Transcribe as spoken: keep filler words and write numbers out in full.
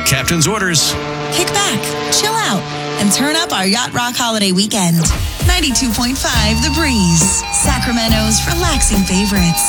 captain's orders. Kick back, chill out, and turn up our Yacht Rock holiday weekend. ninety-two point five The Breeze, Sacramento's relaxing favorites.